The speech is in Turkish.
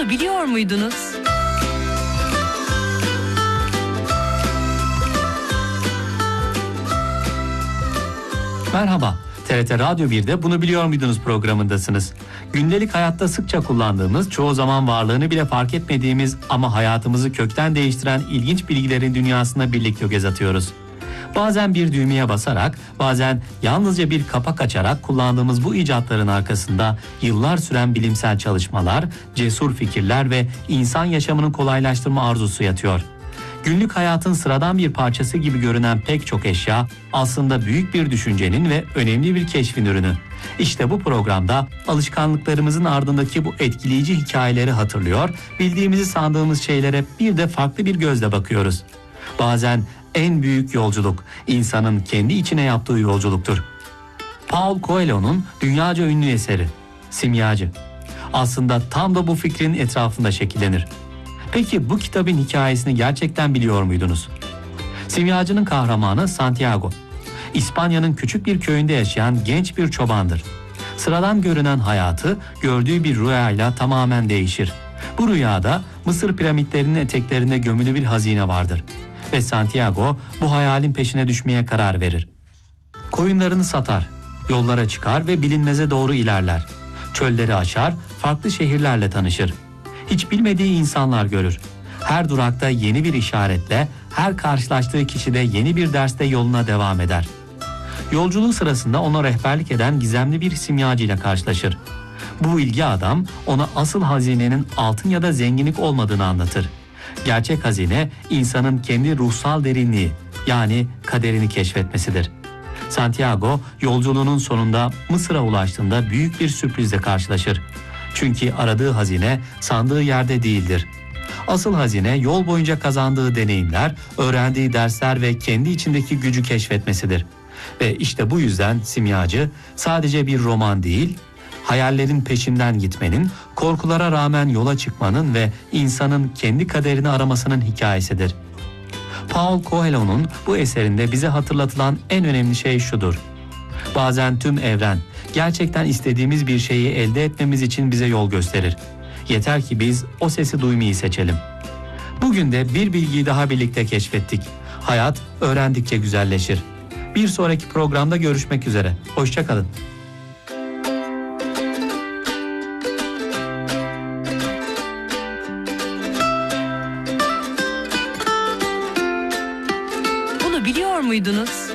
Bunu biliyor muydunuz? Merhaba, TRT Radyo 1'de Bunu Biliyor Muydunuz programındasınız. Gündelik hayatta sıkça kullandığımız, çoğu zaman varlığını bile fark etmediğimiz ama hayatımızı kökten değiştiren ilginç bilgilerin dünyasına birlikte göz atıyoruz. Bazen bir düğmeye basarak, bazen yalnızca bir kapak açarak kullandığımız bu icatların arkasında yıllar süren bilimsel çalışmalar, cesur fikirler ve insan yaşamını kolaylaştırma arzusu yatıyor. Günlük hayatın sıradan bir parçası gibi görünen pek çok eşya aslında büyük bir düşüncenin ve önemli bir keşfin ürünü. İşte bu programda alışkanlıklarımızın ardındaki bu etkileyici hikayeleri hatırlıyor, bildiğimizi sandığımız şeylere bir de farklı bir gözle bakıyoruz. Bazen en büyük yolculuk insanın kendi içine yaptığı yolculuktur. Paulo Coelho'nun dünyaca ünlü eseri Simyacı aslında tam da bu fikrin etrafında şekillenir. Peki bu kitabın hikayesini gerçekten biliyor muydunuz? Simyacının kahramanı Santiago, İspanya'nın küçük bir köyünde yaşayan genç bir çobandır. Sıradan görünen hayatı gördüğü bir rüyayla tamamen değişir. Bu rüyada Mısır piramitlerinin eteklerinde gömülü bir hazine vardır. Ve Santiago bu hayalin peşine düşmeye karar verir. Koyunlarını satar, yollara çıkar ve bilinmeze doğru ilerler. Çölleri aşar, farklı şehirlerle tanışır. Hiç bilmediği insanlar görür. Her durakta yeni bir işaretle, her karşılaştığı kişide yeni bir derste yoluna devam eder. Yolculuğu sırasında ona rehberlik eden gizemli bir simyacı ile karşılaşır. Bu bilgi adam ona asıl hazinenin altın ya da zenginlik olmadığını anlatır. Gerçek hazine insanın kendi ruhsal derinliği, yani kaderini keşfetmesidir. Santiago yolculuğunun sonunda Mısır'a ulaştığında büyük bir sürprizle karşılaşır. Çünkü aradığı hazine sandığı yerde değildir. Asıl hazine yol boyunca kazandığı deneyimler, öğrendiği dersler ve kendi içindeki gücü keşfetmesidir. Ve işte bu yüzden Simyacı sadece bir roman değil, hayallerin peşinden gitmenin, korkulara rağmen yola çıkmanın ve insanın kendi kaderini aramasının hikayesidir. Paulo Coelho'nun bu eserinde bize hatırlatılan en önemli şey şudur: bazen tüm evren gerçekten istediğimiz bir şeyi elde etmemiz için bize yol gösterir. Yeter ki biz o sesi duymayı seçelim. Bugün de bir bilgiyi daha birlikte keşfettik. Hayat öğrendikçe güzelleşir. Bir sonraki programda görüşmek üzere. Hoşça kalın. Bunu biliyor muydunuz?